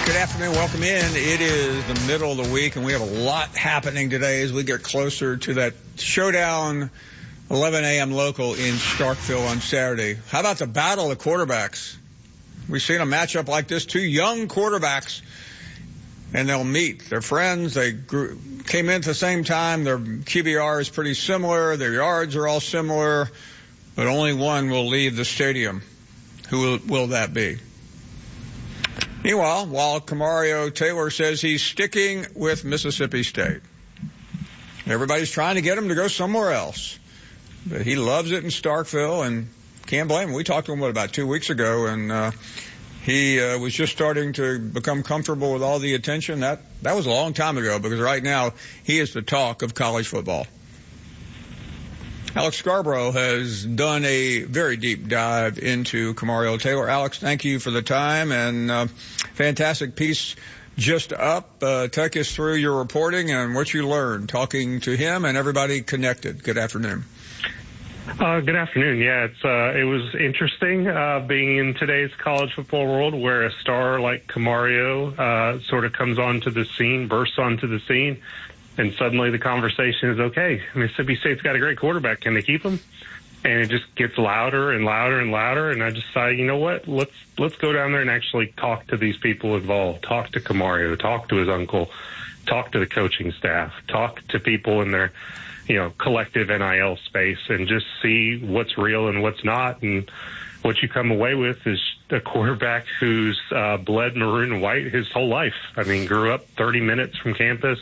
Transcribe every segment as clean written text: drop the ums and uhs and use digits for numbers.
Good afternoon. Welcome in. It is the middle of the week, and we have a lot happening today as we get closer to that showdown, 11 a.m. local in Starkville on Saturday. How about the battle of quarterbacks? We've seen a matchup like this, two young quarterbacks, and they'll meet. They're friends. They came in at the same time. Their QBR is pretty similar. Their yards are all similar, but only one will leave the stadium. Who will that be? Meanwhile, while Camario Taylor says he's sticking with Mississippi State, everybody's trying to get him to go somewhere else. But he loves it in Starkville, and can't blame him. We talked to him, about 2 weeks ago, and he was just starting to become comfortable with all the attention. That was a long time ago, because right now he is the talk of college football. Alex Scarborough has done a very deep dive into Camario Taylor. Alex, thank you for the time, and fantastic piece just up. Take us through your reporting and what you learned talking to him and everybody connected. Good afternoon. Good afternoon. Yeah, it was interesting being in today's college football world where a star like Camario sort of comes onto the scene, bursts onto the scene. And suddenly the conversation is, okay, Mississippi State's got a great quarterback. Can they keep him? And it just gets louder and louder and louder. And I decided, you know what? Let's go down there and actually talk to these people involved. Talk to Camario. Talk to his uncle. Talk to the coaching staff. Talk to people in their, collective NIL space, and just see what's real and what's not. And what you come away with is a quarterback who's bled maroon and white his whole life. Grew up 30 minutes from campus.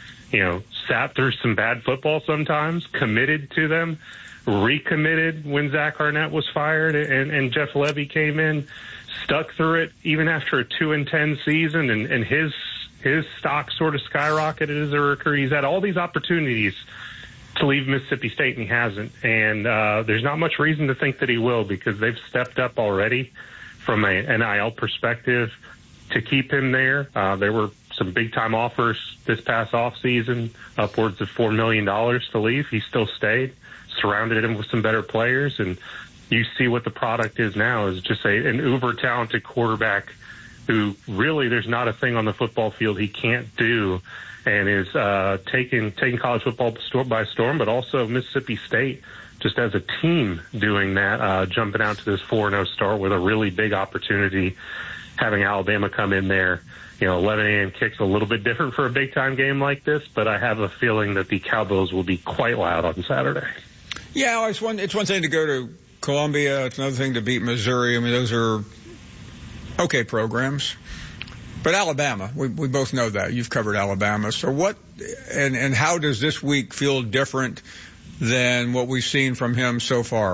Sat through some bad football sometimes, committed to them, recommitted when Zach Arnett was fired and Jeff Levy came in, stuck through it even after a 2-10 season, and his stock sort of skyrocketed as a recruit. He's had all these opportunities to leave Mississippi State, and he hasn't. And there's not much reason to think that he will, because they've stepped up already from an NIL perspective to keep him there. There were some big-time offers this past offseason, upwards of $4 million to leave. He still stayed, surrounded him with some better players, and you see what the product is now is just an uber-talented quarterback who really there's not a thing on the football field he can't do, and is taking college football by storm, but also Mississippi State just as a team doing that, jumping out to this 4-0 start with a really big opportunity, having Alabama come in there. 11 a.m. kick's a little bit different for a big-time game like this, but I have a feeling that the Cowboys will be quite loud on Saturday. Yeah, it's one thing to go to Columbia. It's another thing to beat Missouri. Those are okay programs. But Alabama, we both know that. You've covered Alabama. So what and how does this week feel different than what we've seen from him so far?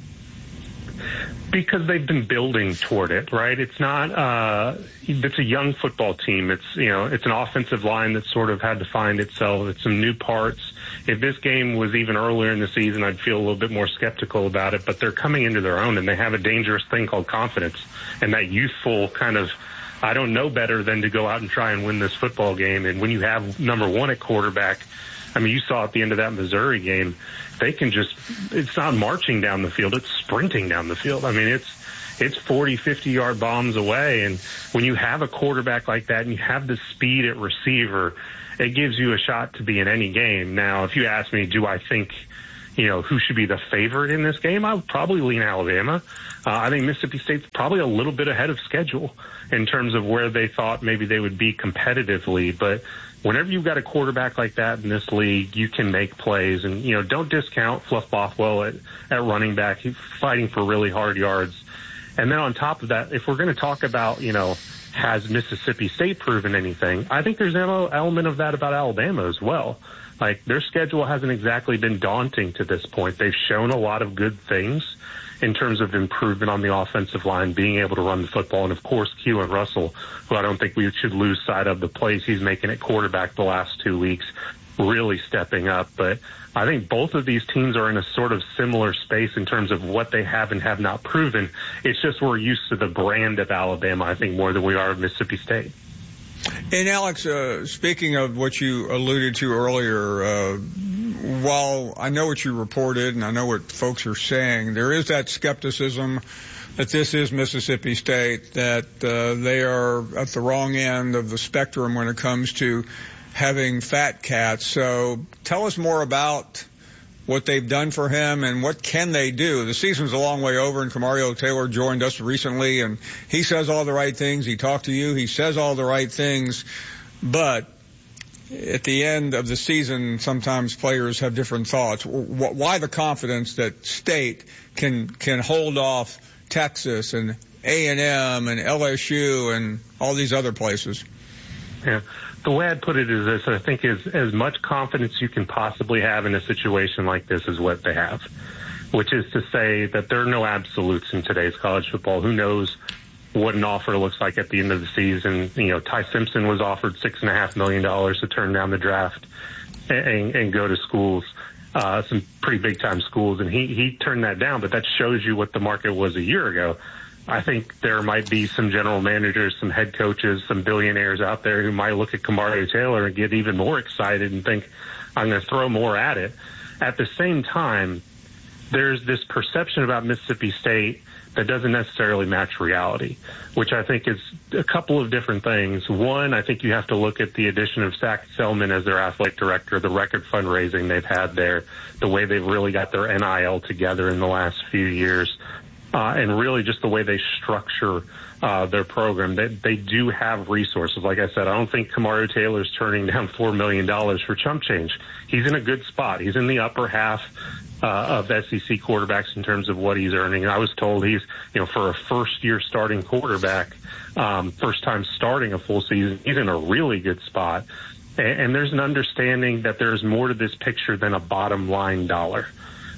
Because they've been building toward it, right? It's not, it's a young football team. It's an offensive line that sort of had to find itself. It's some new parts. If this game was even earlier in the season, I'd feel a little bit more skeptical about it, but they're coming into their own, and they have a dangerous thing called confidence, and that youthful kind of, I don't know better than to go out and try and win this football game. And when you have number one at quarterback, you saw at the end of that Missouri game, they can it's not marching down the field, it's sprinting down the field. It's 40, 50-yard bombs away. And when you have a quarterback like that and you have the speed at receiver, it gives you a shot to be in any game. Now, if you ask me, do I think, who should be the favorite in this game? I would probably lean Alabama. I think Mississippi State's probably a little bit ahead of schedule in terms of where they thought maybe they would be competitively. But whenever you've got a quarterback like that in this league, you can make plays. And, don't discount Fluff Bothwell at running back. He's fighting for really hard yards. And then on top of that, if we're going to talk about, has Mississippi State proven anything, I think there's an element of that about Alabama as well. Their schedule hasn't exactly been daunting to this point. They've shown a lot of good things in terms of improvement on the offensive line, being able to run the football. And, of course, Keelan Russell, who I don't think we should lose sight of the plays he's making at quarterback the last 2 weeks, really stepping up. But I think both of these teams are in a sort of similar space in terms of what they have and have not proven. It's just we're used to the brand of Alabama, I think, more than we are of Mississippi State. And, Alex, speaking of what you alluded to earlier, while I know what you reported and I know what folks are saying, there is that skepticism that this is Mississippi State, that they are at the wrong end of the spectrum when it comes to having fat cats. So tell us more about what they've done for him and what can they do. The season's a long way over, and Camario Taylor joined us recently, and he says all the right things. He talked to you. He says all the right things. But at the end of the season, sometimes players have different thoughts. Why the confidence that State can hold off Texas and A&M and LSU and all these other places? Yeah. The way I'd put it is this: I think is as much confidence you can possibly have in a situation like this is what they have, which is to say that there are no absolutes in today's college football. Who knows what an offer looks like at the end of the season? You know, Ty Simpson was offered $6.5 million to turn down the draft and go to schools, some pretty big time schools, and he turned that down. But that shows you what the market was a year ago. I think there might be some general managers, some head coaches, some billionaires out there who might look at Camario Taylor and get even more excited and think, I'm going to throw more at it. At the same time, there's this perception about Mississippi State that doesn't necessarily match reality, which I think is a couple of different things. One, I think you have to look at the addition of Zach Selman as their athletic director, the record fundraising they've had there, the way they've really got their NIL together in the last few years. And really just the way they structure their program. They do have resources. Like I said, I don't think Camario Taylor's turning down $4 million for chump change. He's in a good spot. He's in the upper half of SEC quarterbacks in terms of what he's earning. And I was told he's, for a first-year starting quarterback, first time starting a full season, he's in a really good spot. And there's an understanding that there's more to this picture than a bottom line dollar.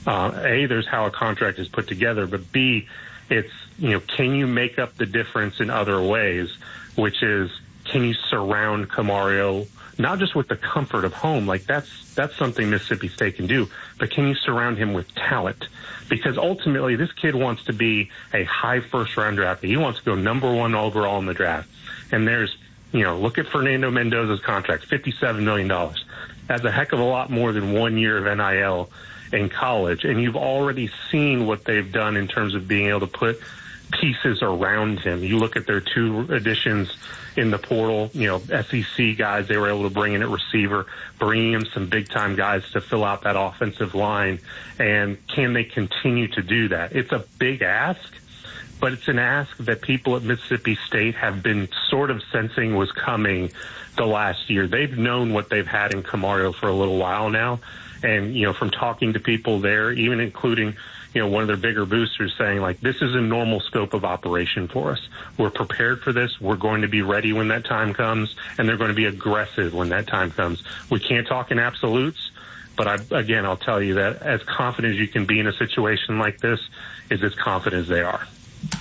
A, there's how a contract is put together, but B, it's, can you make up the difference in other ways, which is, can you surround Camario, not just with the comfort of home, like that's something Mississippi State can do, but can you surround him with talent? Because ultimately this kid wants to be a high first round draft. He wants to go number 1 overall in the draft. And there's, look at Fernando Mendoza's contract, $57 million. That's a heck of a lot more than 1 year of NIL in college, and you've already seen what they've done in terms of being able to put pieces around him. You look at their 2 additions in the portal, SEC guys they were able to bring in at receiver, bringing in some big-time guys to fill out that offensive line, and can they continue to do that? It's a big ask, but it's an ask that people at Mississippi State have been sort of sensing was coming the last year. They've known what they've had in Camario for a little while now. And, from talking to people there, even including, one of their bigger boosters saying, like, this is a normal scope of operation for us. We're prepared for this. We're going to be ready when that time comes, and they're going to be aggressive when that time comes. We can't talk in absolutes, but I'll tell you that as confident as you can be in a situation like this is as confident as they are.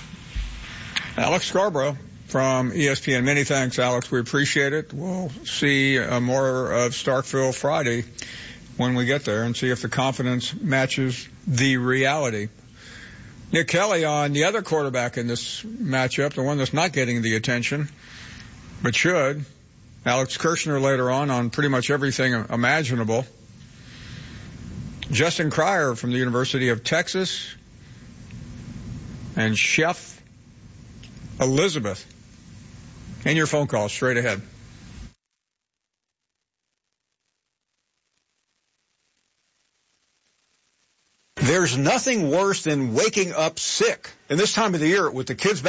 Alex Scarborough from ESPN. Many thanks, Alex. We appreciate it. We'll see more of Starkville Friday when we get there and see if the confidence matches the reality. Nick Kelly on the other quarterback in this matchup, the one that's not getting the attention, but should. Alex Kirshner later on pretty much everything imaginable. Justin Cryer from the University of Texas and Chef Elizabeth. And your phone call straight ahead. There's nothing worse than waking up sick. And this time of the year with the kids back